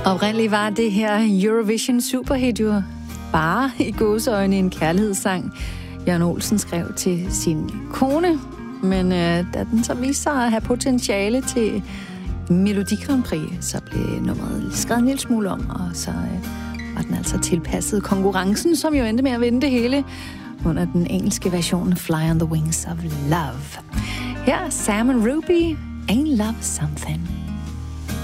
Oprindeligt var det her Eurovision Superhit jo bare i gåseøjne en kærlighedssang, Jørgen Olsen skrev til sin kone. Men da den så viste sig at have potentiale til Melodi Grand Prix, så blev nummeret skrevet en lille smule om, og så var den altså tilpasset konkurrencen, som jo endte med at vinde det hele under den engelske version Fly on the Wings of Love. Her er Sam and Ruby, Ain't Love Something.